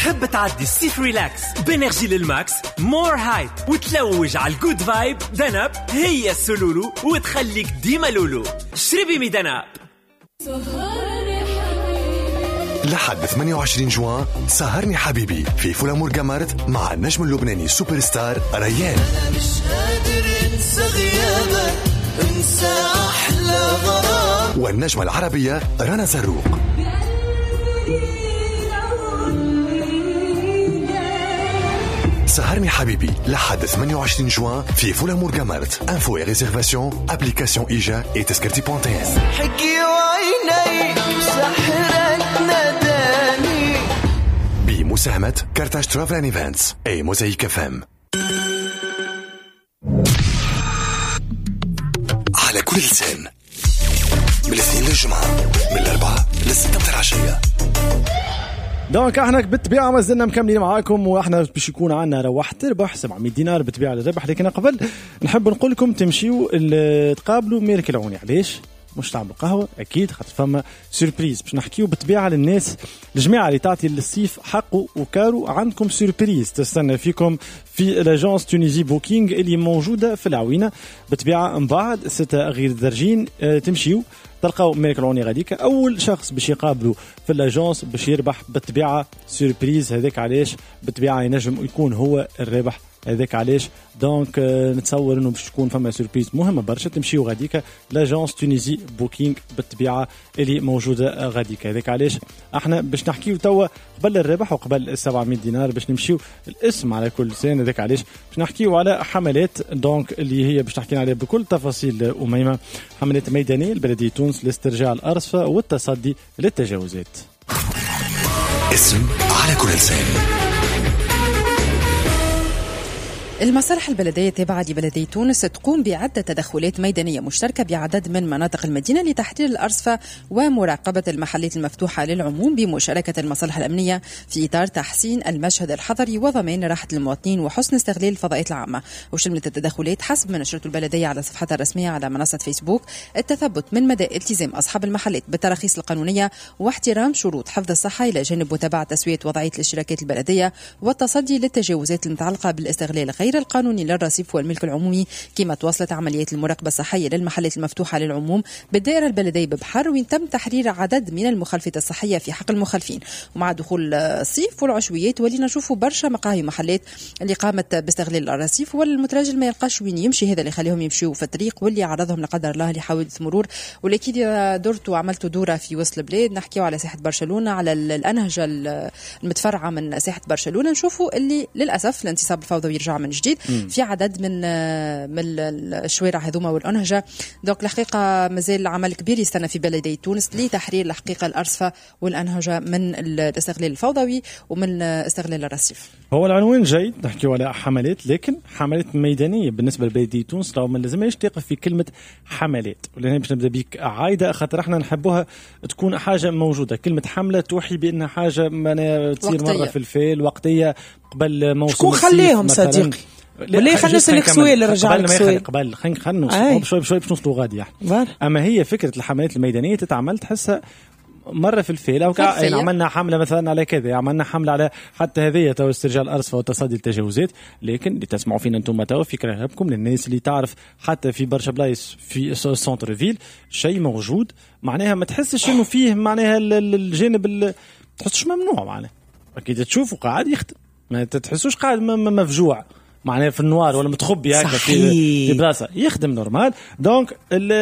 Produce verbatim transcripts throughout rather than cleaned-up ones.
تحب تعدي الصيف ريلاكس بانرجي للماكس مور هايب وتلوج على الجود فايب؟ دناب هي السلولو وتخليك ديما لولو. شربي مي دناب. لحد ثمانية وعشرين جوان سهرني حبيبي في فلامور جامارت مع النجم اللبناني سوبر ستار ريان. أنا مش قادر انسى غيابك، انسى أحلى غرام. والنجمة العربية رنا زروق. سهرني حبيبي لحد ثمانية وعشرين جوان في فلامور جامارت. انفو et réservation application إيجا et تذكرتي بوان تي إس. حكي وعيني سحرك نداني. بمساهمة كارتاج ترافل اند ايفنتس اي موزايك اف ام. على كل لسان من الاثنين للجمعة، من الأربعة للستة متاع العشية. دونك احنا بالطبيعه ما زلنا مكملين معاكم، واحنا باش يكون عندنا رواح تربح سبعمية دينار بالطبيعه للربح. لكن قبل نحب نقول لكم تمشيوا تقابلوا مالك العوني. علاش؟ مش تعملوا قهوه اكيد خاطر فما سوربريز باش نحكيو بالطبيعه للناس الجماعه اللي تعطي للصيف حقه وكارو. عندكم سوربريز تستنى فيكم في لاجونس تونيزي بوكينج اللي موجوده في العوينه بالطبيعه. من بعد ستة غير درجين اه تمشيو تلقاو مالك العوني غاديك اول شخص باش يقابلوا في الاجونس باش يربح بالطبيعه سوربريز. هذاك علاش بالطبيعه ينجم يكون هو الرابح. هذاك علاش دونك نتصور انه باش تكون فما سوربريز مهمه برشا. تمشيو غاديك لاجونس تونيزي بوكينج بالطبيعه اللي موجوده غاديك. هذاك علاش احنا باش نحكيو توا قبل الربح وقبل سبعمية دينار باش نمشيو الاسم على كل سنه. هذاك علاش باش نحكيو على حملات دونك اللي هي باش نحكي عليها بكل تفاصيل أميمة. حملات ميدانيه لبلديه تونس لاسترجاع الارصفه والتصدي للتجاوزات. اسم على كل لسان. المصالح البلدية التابعة لبلدية تونس تقوم بعدة تدخلات ميدانية مشتركة بعدد من مناطق المدينة لتحرير الأرصفة ومراقبة المحلات المفتوحة للعموم بمشاركة المصالح الأمنية في إطار تحسين المشهد الحضري وضمان راحة المواطنين وحسن استغلال الفضاءات العامة. وشملت التدخلات حسب ما نشرته البلدية على صفحتها الرسمية على منصة فيسبوك التثبت من مدى التزام أصحاب المحلات بالتراخيص القانونية واحترام شروط حفظ الصحة إلى جانب متابعة تسوية وضعية الاشتراكات البلدية والتصدي للتجاوزات المتعلقة بالاستغلال غير القانوني للرصيف والملك العمومي. كما تواصلت عمليات المراقبة الصحية للمحلات المفتوحة للعموم بالدائرة البلدية ببحر وين تم تحرير عدد من المخالفات الصحية في حق المخالفين. ومع دخول الصيف والعشويات ولينا نشوفوا برشا مقاهي ومحلات اللي قامت باستغلال الرصيف والمتراجل ما يلقاش وين يمشي. هذا اللي يخليهم يمشيوا في الطريق واللي عرضهم لقدر الله لحوادث مرور. ولكن درت وعملت دورة في وسط البلاد نحكيو على ساحة برشلونة على الأنهجة المتفرعة من ساحة برشلونة نشوفوا اللي للأسف الانتصاب الفوضوي يرجع من جديد في عدد من من الشوارع هذوما والأنهجة. دونك الحقيقة مازال عمل كبير يستنى في بلدية تونس لتحرير الحقيقة الأرصفة والأنهجة من الاستغلال الفوضوي ومن استغلال الرصيف. هو العنوان جيد نحكي على حملات، لكن حملات ميدانية بالنسبة لبلدية تونس لو ما لازمش تقف في كلمة حملات. ولهنا باش نبدأ بيك عايدة خاطر احنا نحبوها تكون حاجة موجودة. كلمة حملة توحي بأنها حاجة ما تصير مرة في الفيل وقتية قبل موسم شكون خليهم صديقي ولا خلنا نسألك سؤال رجع لك سؤال قبل خلينا خلنا بشوي بشوي باش نوصلوا غادي يعني. أما هي فكرة الحملات الميدانية تتعمل تحسها مرة في الفيل أو يعني عملنا حملة مثلا على كذا، عملنا حملة على حتى هذه تو استرجاع الأرصفة والتصدي التجاوزات. لكن اللي تسمعوا فينا أنتم تو فكرة لكم للناس اللي تعرف حتى في برشا بلايص في السنتر فيل شيء موجود معناها ما تحسش إنه فيه معناها الجانب تحسش ممنوع معناها أكيد تشوفوا قاعد يخدم ما تحسوش قاعد مفجوع معناها في النوار ولا متخبي هكذا في بلاصة يخدم نورمال. دونك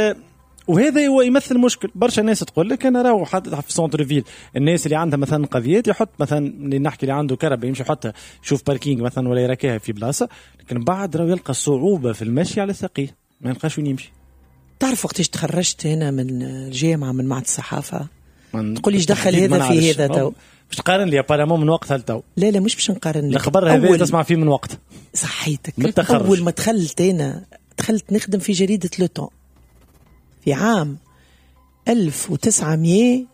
وهذا هو يمثل مشكل. برشا ناس تقول لك انا راهو حتى في سنتر فيل الناس اللي عندها مثلا قضيات يحط مثلا اللي نحكي اللي عنده كهرباء يمشي يحطها يشوف باركينج مثلا ولا يركيها في بلاصه، لكن بعد راهو يلقى صعوبه في المشي على ساقيه ما يلقاش وين يمشي. تعرف وقتاش تخرجت هنا من الجامعه من معهد الصحافه تقول ليش دخل هذا في هذا تو مش تقارن لي ابارامون من وقت هل تو لا لا مش باش نقارن لك الخبر هذا تسمع فيه من وقت صحيتك. اول ما دخلت هنا دخلت نخدم في جريده لوتون في عام ألف وتسعمية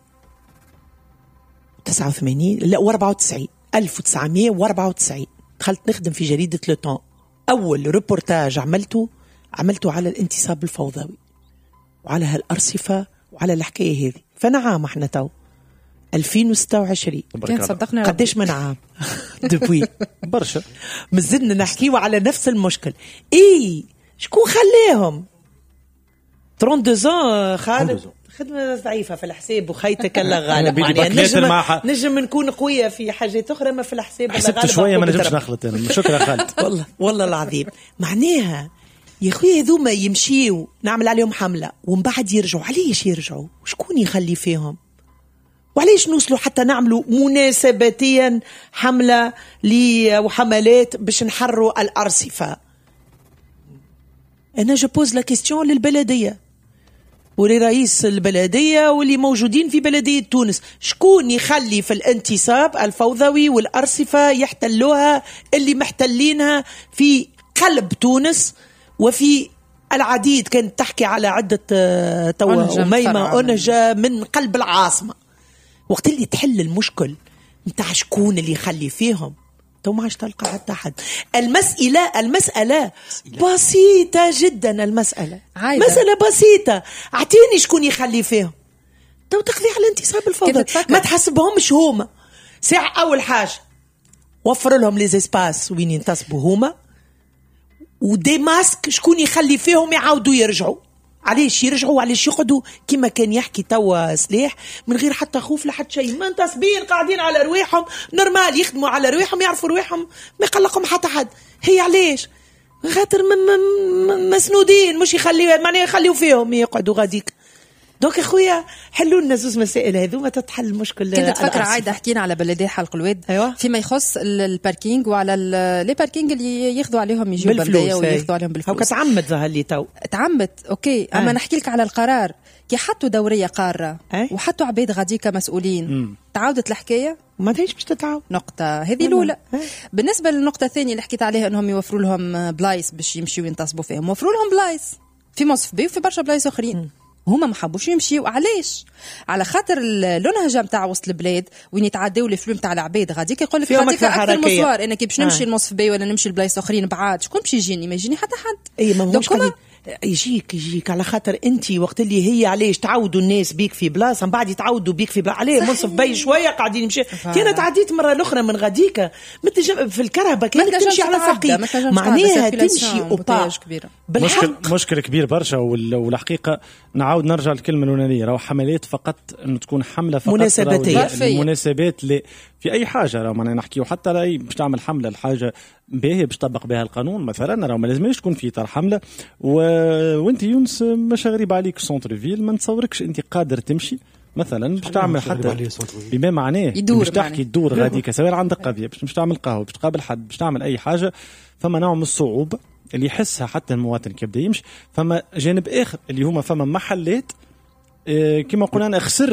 وتسعة وثمانين لا وأربعة وتسعين ألف وتسعمية وأربعة وتسعين دخلت نخدم في جريدة لوتون. أول ريبورتاج عملته عملته على الانتصاب الفوضوي وعلى هالأرصفة وعلى الحكاية هذه. فنعم احنا تو ألفين وستة وعشرين. كان صدقنا قديش من عام دبوي برشا مازلنا نحكيو على نفس المشكل. اي شكون خليهم اثنين وثلاثين خالد خدمة ضعيفة في الحساب وخيتك الله غالب. يعني نجم نجم نكون قوية في حاجات أخرى ما في الحساب الله غالب. شوية ما نجمش نخلط أنا. شكرا خالد. والله والله العظيم معناها يا خويا هذوما يمشيوا نعمل عليهم حملة ومن بعد يرجعوا. علاش يرجعوا؟ وشكون يخلي فيهم؟ وعلاش نوصلوا حتى نعملوا مناسبتيا حملة لي وحملات باش نحروا الأرصفة؟ أنا جبوز لا كيستيون للبلدية ولرئيس البلدية واللي موجودين في بلدية تونس. شكون يخلي في الانتصاب الفوضوي والأرصفة يحتلوها اللي محتلينها في قلب تونس وفي العديد؟ كانت تحكي على عدة توا وميمة أنجة من قلب العاصمة. وقت اللي تحل المشكل متاع شكون اللي يخلي فيهم تو ما عادش تلقى حتى حد. المسألة المسألة بسيطة جدا. المسألة عايدة. مسألة بسيطة. اعطيني شكون يخلي فيهم تو تقضي على الانتصاب الفوضى. ما تحسبهمش هما ساعة. أول حاجة وفر لهم لي زيسباس وين ينتصبوا هما ودي ماسك شكون يخلي فيهم يعاودوا يرجعوا. علاش يرجعوا؟ علاش يقعدوا كما كان يحكي توا سلاح من غير حتى خوف لحد شيء؟ منتصبين قاعدين على رواحهم نورمال يخدموا على رواحهم يعرفوا رواحهم ما يقلقهم حتى حد. هي علاش؟ خاطر مسنودين مش يخليوا معناها يخليوا فيهم يقعدوا غاديك. دونك يا خويا حلوا لنا زوز مسائل هذو ما تتحل المشكل. كنت تفكر عايده حكينا على بلديه حلق الواد. أيوة. فيما يخص الباركينج وعلى لي باركينج اللي ياخذوا عليهم يجيو بلديه وياخذوا عليهم بالفلوس. هاكا تعمد ظهر لي تو تعمد اوكي. آه. اما نحكي لك على القرار كي حطوا دوريه قاره أه؟ وحطوا عباد غاديك مسؤولين. مم. تعاودت الحكايه ما تهيش باش تتعاود. نقطه هذه الاولى. أه؟ بالنسبه للنقطه الثانيه اللي حكيت عليها انهم يوفروا لهم بلايص باش يمشيوا ينتصبوا فيهم. وفروا لهم بلايص في مصف بي وفي برشا بلايص اخرين. مم. هما ما حبوش يمشيوا. علاش؟ على خاطر اللونهجه نتاع وسط البلاد وين يتعداو لي فلو نتاع العباد غاديك يقول لك غاديك اكثر مصوار انا كي باش نمشي المصف بي ولا نمشي البلايص اخرين بعاد شكون باش يجيني؟ ما يجيني حتى حد. اي ما هوش يجيك يجيك على خاطر انت وقت اللي هي علاش تعودوا الناس بيك في بلاصه من بعد يتعودوا بيك في بلاصه عليه منصف بي شويه قاعدين يمشي. انا تعديت مره الاخرى من غاديك مثل في الكرهبه كانت تمشي على فقيه معناها تمشي وباج كبيره بالحق. مشكل كبير برشا. والحقيقه نعاود نرجع للكلمه الاولانيه راهو حملات فقط انه تكون حمله فقط مناسباتيه المناسبات اللي في اي حاجه راهو ما نحكيو حتى راهي باش تعمل حمله الحاجه باهي باش تطبق بها القانون مثلا راهو ما لازمش تكون في اطار حمله. و... وانت يونس مش غريب عليك سونتر فيل ما نتصوركش انت قادر تمشي مثلا باش تعمل حتى بما معناه باش تحكي تدور غاديك سواء عندك قضيه باش مش تعمل قهوه باش تقابل حد باش تعمل اي حاجه. فما نوع من الصعوبه اللي يحسها حتى المواطن كي يبدا يمشي. فما جانب اخر اللي هما فما محلات كما قلنا أنا خسر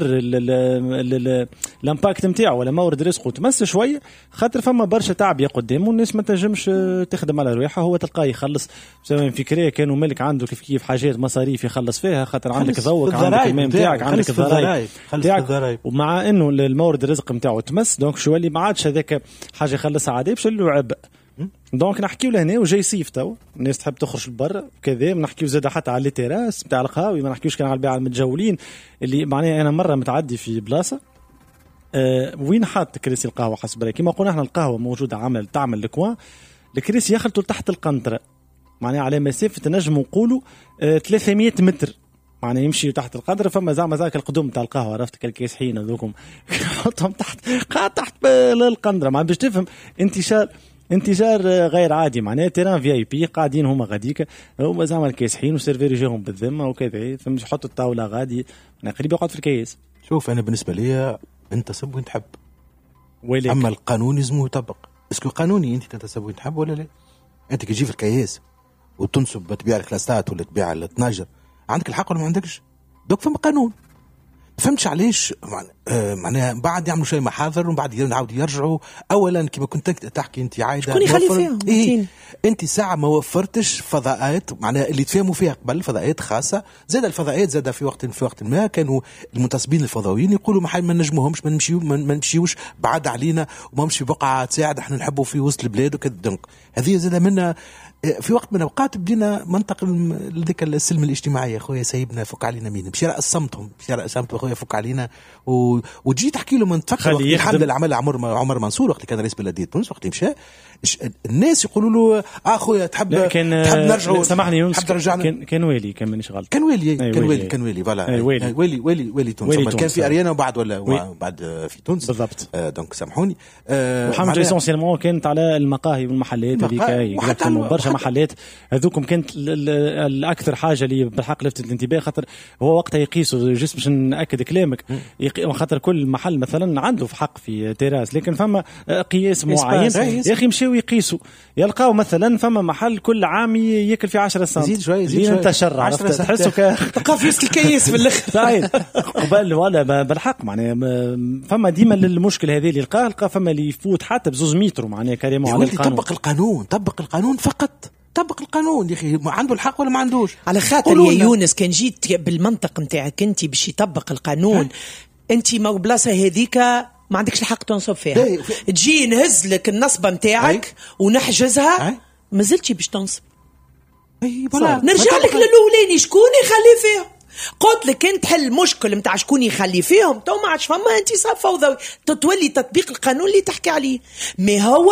الامباكت نتاعو ولا مورد رزقه تمس شويه خاطر فما برشا تعبيه قدامه والناس ما تنجمش تخدم على رواحها. هو تلقاه يخلص سواء فكريه كانوا ملك عنده كيف كيف حاجات مصاريف يخلص فيها خاطر عندك ذوق عندك المام نتاعك عندك الضرايب ومع انه المورد الرزق نتاعو تمس دونك شو اللي ما عادش هذاك حاجه يخلصها عادي باش له عبء. دونك نحكيو لهنا وجاي صيف تو الناس تحب تخرج لبرا كذا. نحكيو زاده حتى على التراس نتاع القهاوي ما نحكيوش كان على البيع المتجولين اللي معناها انا مره متعدي في بلاصه أه وين حاط كراسي القهوه حسب رايي كما قلنا احنا القهوه موجوده عمل تعمل الكوان الكراسي يخلطوا تحت القنطره معناها على مسافه تنجموا نقولوا أه ثلاثمية متر معناها يمشي تحت القدر. فما زعما ذاك القدوم تاع القهوه عرفت كالكاسحين هذوكم حطهم تحت قاعد تحت القندره ما باش تفهم انتشار انتشار غير عادي معناها تيران في اي بي قاعدين هما غاديك هما زعما الكاسحين وسيرفير يجيهم بالذمه وكذا فمش يحطوا الطاوله غادي قريب يقعد في الكيس. شوف انا بالنسبه لي انتصب وين تحب وليك. اما القانون لازم يطبق. اسكو قانوني انت تنتصب وين تحب ولا لا؟ انت كي تجي في الكيس وتنصب تبيع الكلاسات ولا تبيع التناجر عندك الحق ولا ما عندكش؟ دوك فما قانون. فهمتش علاش معناها بعد يعملوا شيء محاضر وبعد يعاودوا يرجعوا. اولا كما كنت تحكي انت عايده شكون يخلي فيهم إيه؟ انت ساعه ما وفرتش فضاءات معناها اللي تفهموا فيها قبل فضاءات خاصه زاد الفضاءات زاد في وقت في وقت ما كانوا المنتصبين الفضائيين يقولوا ما ما نجموهمش ما نمشيو ما نمشيوش بعد علينا وما نمشي بقعه تساعد احنا نحبوا في وسط البلاد وكذا. دونك هذه زاد منها في وقت من الأوقات بدينا منطقة لذيك السلم الاجتماعي أخويا سيبنا فك علينا مين بشراء الصمتهم بشراء صمتهم أخويا فك علينا و... وتجي تحكي له من تفكر وقت الحمد لله عمل عمر عمر منصور وقت كان رئيس بلدية تونس وقت مشى الناس يقولوا له أخويا تحب تحب نرجعوا سامحني يونس كان كان والي كان مانيش غلط كان والي كان والي كان والي فوالا والي والي والي والي تونس كان في أريانا وبعد ولا بعد في تونس بالضبط دونك سامحوني وحمد اسونسيلمون كانت على المقاهي والمحلات هذيك برشا محلات هذوكم كانت الاكثر حاجه اللي بالحق لفتت الانتباه خاطر هو وقتها يقيسوا جست باش ناكد كلامك خاطر كل محل مثلا عنده في حق في تيراس لكن فما قياس معين يا اخي مشاو يقيسوا يلقاو مثلا فما محل كل عام ياكل في عشرة سنت زيد شوي زيد انت شر عرفت تحسوا تلقى في الكيس في الاخر صحيح قبل ولا بالحق معناها فما ديما المشكل هذه اللي لقاه لقى فما اللي يفوت حتى بزوز متر معناها كريمون على القانون طبق القانون طبق القانون فقط طبق القانون يا اخي عنده الحق ولا ما عندوش على خاطر يا يونس كان جيت بالمنطق نتاعك انت باش يطبق القانون انت ما بلاصه هذيك ما عندكش الحق تنصب فيها تجي نهز لك النصبه نتاعك ونحجزها ما زلتش باش تنصب نرجع لك للاولاني شكون يخلي فيهم قلت لك انت حل المشكل نتاع شكون يخلي فيهم تو ما عادش فما انتصاب فوضوي تتولي تطبيق القانون اللي تحكي عليه ما هو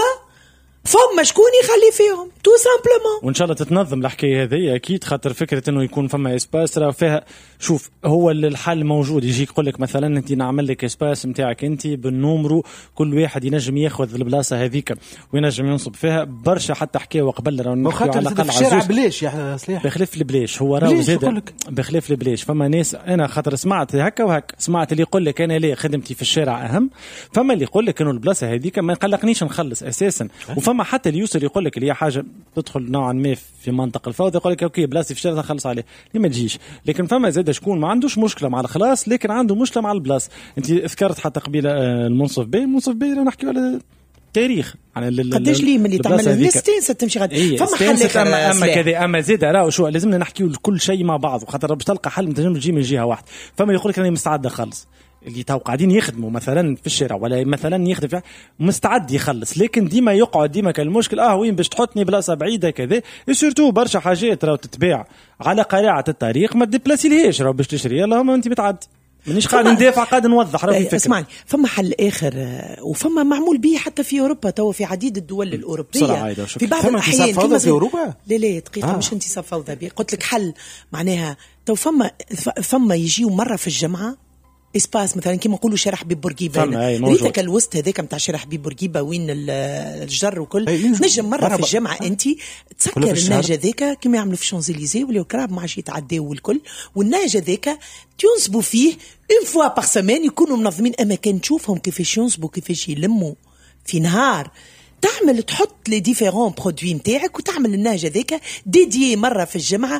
فما شكون يخلي فيهم تو سامبلومون وان شاء الله تتنظم الحكايه هذه اكيد خاطر فكره انه يكون فما اسباس راه فيها شوف هو الحل موجود يجيك يقول لك مثلا انت نعمل لك اسباس نتاعك انت بالنومرو كل واحد ينجم ياخذ البلاصه هذيك وينجم ينصب فيها برشا حتى حكايه قبل راه نحكيو على الاقل الشارع بلاش يا صليح بخلاف البلاش هو راه زاد بخلاف البلاش فما ناس انا خاطر سمعت هكا وهكا سمعت اللي يقول لك انا ليه خدمتي في الشارع اهم فما اللي يقول لك انه البلاصه هذيك ما يقلقنيش نخلص اساسا وفما حتى اللي يوصل يقول لك اللي هي حاجه تدخل نوعا ما في منطقه الفوضى يقول لك اوكي بلاصتي في الشارع نخلص عليه ليه ما تجيش لكن فما زاد شكون ما عندوش مشكله مع الخلاص لكن عنده مشكله مع البلاصه انت ذكرت حتى قبيله المنصف بي المنصف بي نحكيو على تاريخ يعني قداش لي من اللي تعمل الناس تمشي غادي إيه فما حل اما اما كذا اما زيد راه شو لازمنا نحكيو كل شيء مع بعض وخاطر باش تلقى حل ما تنجمش تجي من جهه واحده فما يقول لك راني مستعد اخلص اللي تو قاعدين يخدموا مثلا في الشارع ولا مثلا يخدم في مستعد يخلص لكن ديما يقعد ديما كان المشكل اه وين باش تحطني بلاصه بعيده كذا سورتو برشا حاجات راهو تتباع على قريعه الطريق ما تدبلاسي لهاش راهو باش تشري اللهم انت بتعدي مانيش قاعد ندافع قاعد نوضح راهو الفكره اسمعني فما حل اخر وفما معمول به حتى في اوروبا تو في عديد الدول الاوروبيه في بعض الاحيان كما في اوروبا لا لا دقيقه آه. مش انتصاب فوضى به قلت لك حل معناها تو فما فما يجيو مره في الجمعه اسباس مثلا كيما نقولوا شارع حبيب بورقيبه ريتك الوسط هذاك نتاع شارع حبيب بورقيبه وين الجر وكل نجم مره في الجامعه انت تسكر النهج هذاك كيما يعملوا في شانزليزيه ولا كراب ما عادش يتعداو والكل والنهج هذاك تنصبوا فيه اون فوا بار سيمين يكونوا منظمين اما كان تشوفهم كيفاش ينصبوا كيفاش يلموا في نهار تعمل تحط لي ديفيرون برودوي نتاعك وتعمل النهج هذاك ديديي مره في الجمعه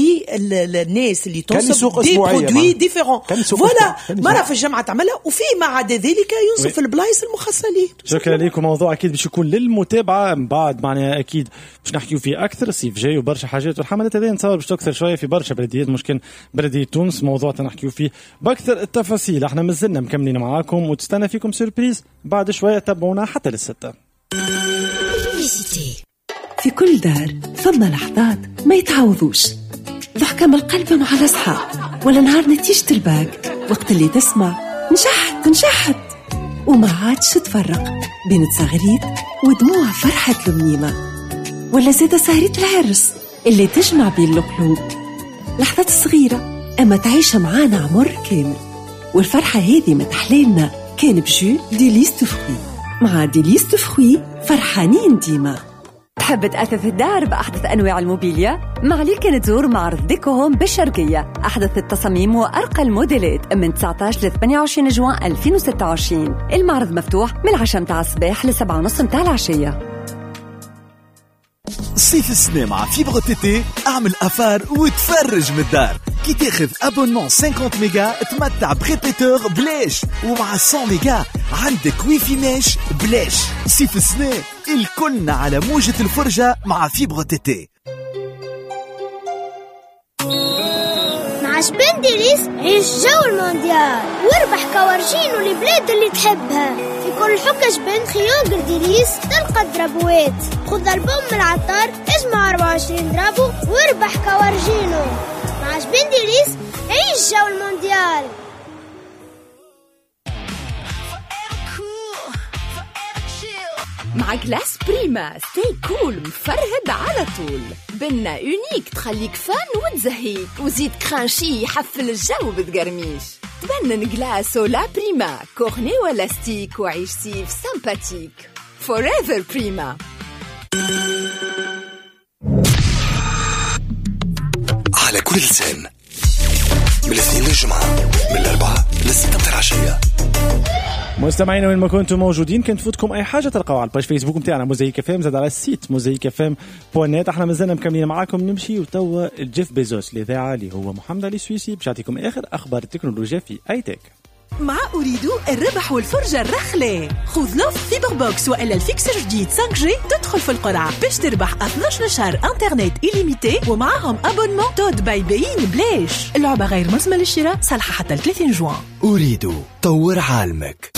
للناس اللي تنصب دي برودوي ديفيرون فوالا مره في الجمعه تعملها وفيما عدا ذلك ينصب في البلايص المخصصه ليه. شكرا لكم موضوع اكيد باش يكون للمتابعه من بعد معناها اكيد باش نحكيو فيه اكثر الصيف جاي وبرشا حاجات والحملات هذه نتصور باش تكثر شويه في برشا بلديات مشكل بلديه تونس موضوع تنحكيو فيه باكثر التفاصيل. احنا مازلنا مكملين معاكم وتستنى فيكم سوربريز بعد شويه تابعونا حتى للستة. في كل دار ثم لحظات ما يتعوضوش ضحكة من القلب مع الأصحاب ولا نهار نتيجة الباك وقت اللي تسمع نشحت نشحت وما عادش تفرق بين تصغريت ودموع فرحة المنيمة ولا زيادة سهرية العرس اللي تجمع بين القلوب لحظات صغيرة أما تعيشها معانا عمر كامل والفرحة هذه متحليلنا كان بجو ديليس تفخي مع ديليس تفخي فرحانين ديما. تحب تأثث الدار بأحدث أنواع الموبيليا؟ ما عليك تزور معرض ديكو هوم بالشرقية أحدث التصاميم وأرقى الموديلات من تسعة عشر ل ثمانية وعشرين جوان ألفين وستة وعشرين. المعرض مفتوح من العشرة متاع الصباح لسبعة ونص متاع العشية. صيف السنة مع فيبر تيتي اعمل أفار وتفرج من الدار كي تاخذ أبونمون خمسين ميجا تمتع بريبيتور بلاش ومع مية ميجا عندك ويفي ماش بلاش. صيف السنة الكلنا على موجة الفرجة مع فيبر تيتي. مع سبنديليس عيش جو المونديال واربح كوارجين والبلاد اللي تحبها. في كل حكة سبند خيار قرديليس تلقى درابوات. خذ البوم من العطار اسمه أربعة وعشرين درابو واربح كوارجينو. مع سبنديليس عيش جو المونديال. مع جلاس بريما ستي كول مفرهد على طول. بنا يونيك تخليك فان وتزهيك وزيد كرانشي يحفل الجو بتقرميش. تبنن جلاس ولا بريما كورني ولا ستيك وعيش سيف سمباتيك. فوريفر بريما. على كل لسان من الاثنين للجمعة من الأربعة للستة متاع العشية. مستمعينا وين ما كنتم موجودين كنت تفوتكم اي حاجه تلقاوها على الباج فيسبوك نتاعنا موزايك اف ام، زاد على السيت موزايك اف ام بوان نت. احنا مازلنا مكملين معاكم نمشي وتوا جيف بيزوس الاذاعه اللي هو محمد علي السويسي باش يعطيكم اخر اخبار التكنولوجيا في اي تك. مع أريد الربح والفرجة الرخلة. خذ لوف فيبر بوكس وإلا الفيكسر جديد خمسة جي تدخل في القرعة باش تربح اثناش شهر انترنت إليميتي ومعهم أبونمون تود باي بيين بلاش. اللعبة غير ملزمة للشراء، صالحة حتى ثلاثين جوان. أريد طور عالمك.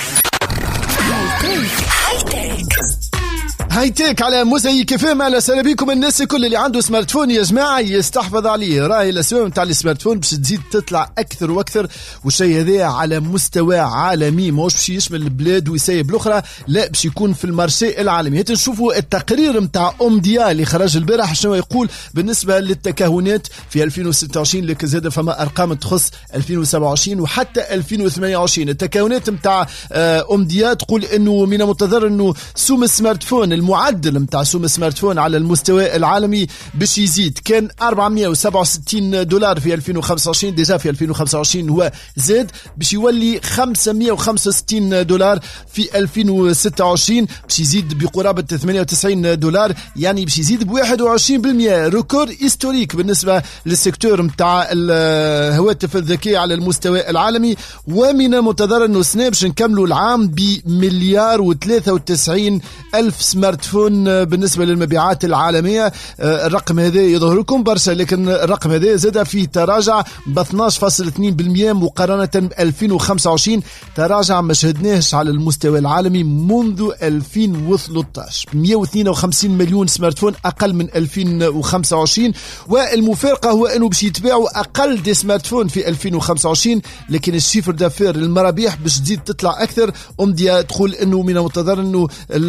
هايتيك على موزايك فهم. على سلام بكم الناس الكل اللي عنده سمارت فون يا جماعه يستحفظ عليه. راهي الاسواق نتاع السمارت فون باش تزيد تطلع اكثر واكثر، والشيء هذا على مستوى عالمي، ماهوش باش يشمل البلاد ويسايب الاخرى، لا باش يكون في المارشي العالمي. هات نشوفوا التقرير نتاع اومديا اللي خرج البارح شنو يقول بالنسبه للتكهنات في ألفين وستة وعشرين، لك زاد فما ارقام تخص ألفين وسبعة وعشرين وحتى ألفين وثمانية وعشرين. التكهنات نتاع اومديا تقول انه من المنتظر انه سوم السمارت فون المعدل متاع سوم السمارت فون على المستوى العالمي باش يزيد. كان أربعمائة وسبعة وستين دولار في ألفين وخمسة وعشرين، ديجا في ألفين وخمسة وعشرين هو زاد باش يولي خمسمائة وخمسة وستين دولار في ألفين وستة وعشرين، باش يزيد بقرابة ثمانية وتسعين دولار، يعني باش يزيد ب واحد وعشرين بالمئة. ريكورد هيستوريك بالنسبة للسيكتور متاع الهواتف الذكية على المستوى العالمي. ومن المنتظر انه سنة باش نكملوا العام بمليار وثلاثة وتسعين ألف سمارت فون بالنسبة للمبيعات العالمية. الرقم هذا يظهر لكم برشا، لكن الرقم هذا زاد فيه تراجع ب اثناش فاصلة اثنين بالمئة مقارنة ب ألفين وخمسة وعشرين، تراجع ما شهدناهش على المستوى العالمي منذ ألفين وثلاثة عشر. مئة واثنين وخمسين مليون سمارت فون أقل من ألفين وخمسة وعشرين، والمفارقة هو أنه باش يتباعوا أقل دي سمارت فون في ألفين وخمسة وعشرين، لكن الشيفر دافير المرابيح باش تزيد تطلع أكثر. أمديا تقول أنه من المنتظر أنه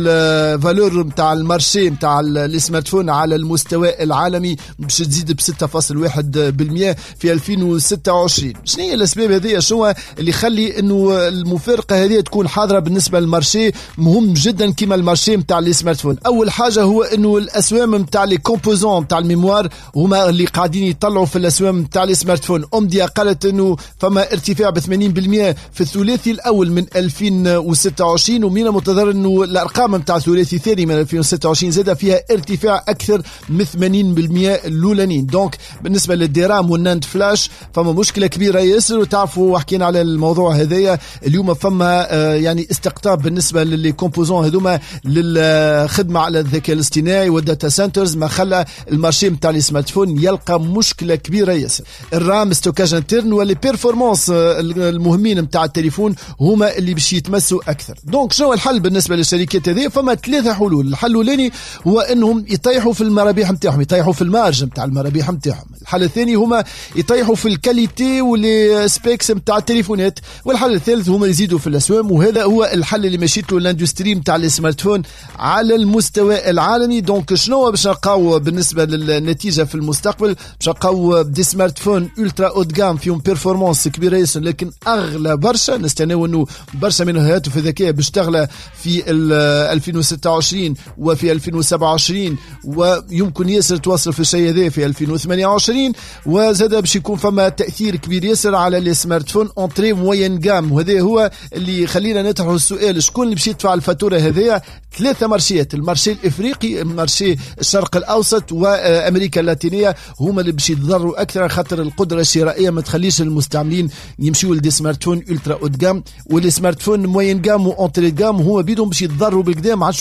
الفالور متاع المارشي متاع السمارت فون على المستوى العالمي باش تزيد ب ستة فاصلة واحد بالمئة في ألفين وستة وعشرين. شنو هي الأسباب هذه؟ شنو اللي يخلي أنه المفارقة هذه تكون حاضرة بالنسبة للمارشي مهم جدا كما المارشي متاع السمارت فون؟ أول حاجة هو أنه الأسوام متاع لي كومبوزون متاع الميموار هما اللي قاعدين يطلعوا في الأسوام متاع السمارت فون. أمديا قالت أنه فما ارتفاع ب ثمانين بالمئة في الثلاثي الأول من ألفين وستة وعشرين، ومن المنتظر أنه الأرقام متاع الثلاثي الثاني من ألفين وستة وعشرين زاد فيها ارتفاع أكثر من ثمانين بالمئة الأولانيين. دونك بالنسبة للديرام والناند فلاش فما مشكلة كبيرة ياسر، وتعرفوا وحكينا على الموضوع هذايا اليوم. فما آه يعني استقطاب بالنسبة للي كومبوزون هذوما للخدمة على الذكاء الاصطناعي والداتا سنترز، ما خلى المارشي متاع السمارت فون يلقى مشكلة كبيرة ياسر. الرام ستوكاج انترن واللي بيرفورمانس المهمين متاع التليفون هما اللي باش يتمسوا أكثر. دونك شنو الحل بالنسبة للشركات هذه؟ فما ثلاثة حلول. الحل الاولاني هو انهم يطيحوا في المرابيح نتاعهم، يطيحوا في المارج نتاع المرابيح نتاعهم. الحل الثاني هما يطيحوا في الكاليتي واللي سبيكس نتاع التليفونات، والحل الثالث هما يزيدوا في الاسواق. وهذا هو الحل اللي مشيت له الاندستري نتاع السمارت فون على المستوى العالمي. دونك شنو باش نلقاو بالنسبه للنتيجه في المستقبل؟ باش نلقاو دي سمارت فون الترا اود جام فيهم بيرفورمانس كبيره ياسر، لكن اغلى برشا. نستناو انه برشا من الهواتف الذكيه باش تغلى في ألفين وستة وعشرين وفي ألفين وسبعة وعشرين، ويمكن ياسر توصل في الشيء هذا في ألفين وثمانية وعشرين. وزاد باش يكون فما تاثير كبير ياسر على لي سمارت فون اونتري موين جام، وهذا هو اللي يخلينا نطرحوا السؤال شكون اللي باش يدفع الفاتوره هذيا؟ ثلاثه مارشيات، المارشي الافريقي، المارشي الشرق الاوسط، وامريكا اللاتينيه، هما اللي باش يتضرروا اكثر، خاطر القدره الشرائيه ما تخليش المستعملين يمشيوا لدي سمارت فون الترا اود جام. واللي سمارت فون موين جام واونتري جام هما بيدهم باش يتضرروا بالقدام، ما عادش يكون فما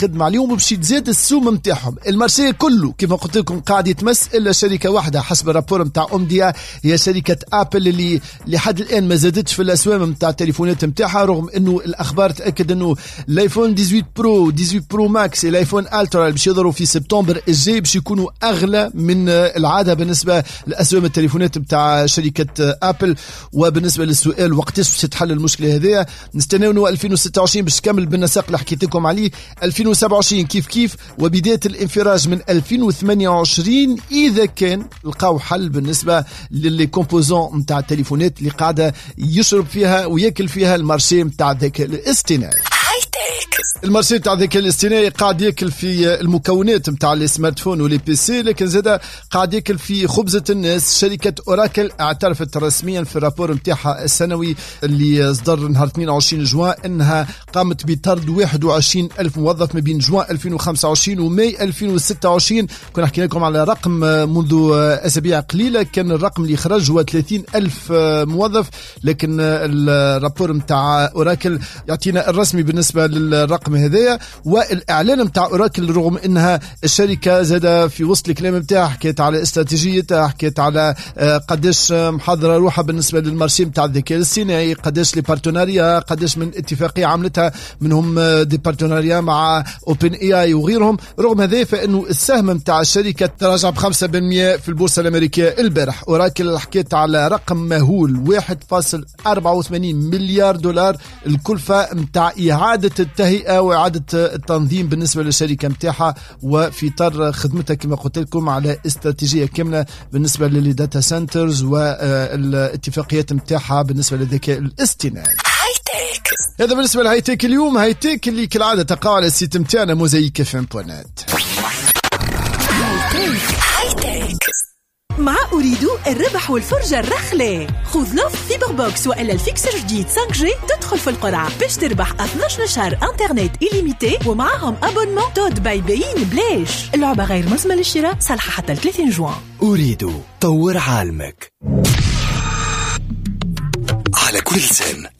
الخدمة عليهم وباش تزيد السوم نتاعهم. المارشي كله كيف قلت لكم قاعد يتمس إلا شركة واحدة حسب الرابور نتاع أومديا، هي شركة أبل اللي لحد الآن ما زادتش في الأسواق نتاع التليفونات نتاعها، رغم إنه الأخبار تأكد إنه الآيفون ثمانية عشر برو ثمانية عشر برو ماكس الآيفون ألترا اللي باش يظهروا في سبتمبر الجاي باش يكونوا أغلى من العادة بالنسبة لأسواق التليفونات نتاع شركة أبل. وبالنسبة للسؤال وقتاش باش تحل المشكلة هذه، نستناو ألفين وستة وعشرين باش تكمل بالنسق اللي حكيت لكم عليه، ألفين وسبعة وعشرين كيف كيف، وبداية الانفراج من ألفين وثمانية وعشرين إذا كان لقاو حل بالنسبة للي كومبوزون نتاع التليفونات اللي قاعدة يشرب فيها وياكل فيها المارشي نتاع الذكاء الاصطناعي. المارشي نتاع الذكاء الاصطناعي قاعد ياكل في المكونات نتاع السمارت فون ولي بي سي، لكن زاده قاعد ياكل في خبزة الناس. شركة اوراكل اعترفت رسميا في الرابور نتاعها السنوي اللي صدر نهار اثنين وعشرين جوان انها قامت بطرد واحد وعشرين ألف موظف ما بين جوان ألفين وخمسة وعشرين وماي ألفين وستة وعشرين. كنا حكينا لكم على رقم منذ اسابيع قليله، كان الرقم اللي خرج هو ثلاثين ألف موظف، لكن الرابور نتاع اوراكل يعطينا الرسمي بالنسبه للرقم هذايا. والاعلان نتاع اوراكل رغم انها الشركه زاده في وسط الكلام نتاعها حكيت على استراتيجيتها، حكيت على قداش محضره روحها بالنسبه للمارشي نتاع الذكاء الاصطناعي، قداش لي بارتناريا، قداش من اتفاقيه عملتها منهم دي بارتناريا مع اوبن اي اي وغيرهم. رغم هذا فانه السهم نتاع الشركه تراجع ب خمسة بالمئة في البورصه الامريكيه البارح. اوراكل حكيت على رقم مهول واحد فاصلة أربعة وثمانين مليار دولار الكلفه نتاع اعاده التهيئه واعاده التنظيم بالنسبه للشركه نتاعها، وفي اطار خدمتها كما قلت لكم على استراتيجيه كامله بالنسبه للداتا سنترز والاتفاقيات نتاعها بالنسبه للذكاء الاصطناعي. هذا بالنسبه لهاي تيك اليوم. هاي تيك اللي كالعاده تقع على السيت نتاعنا موزايك اف ام بوينت نت. مع أريد الربح والفرجة الرخلة. خذ لوف فيبر بوكس وإلا الفيكسر جديد خمسة جي تدخل في القرعة باش تربح اثناش شهر انترنت إليميتي ومعهم أبونمون تود باي بين بلاش. اللعبة غير ملزمة للشراء، صالحة حتى ثلاثين جوان. أريد طور عالمك على كل لسان.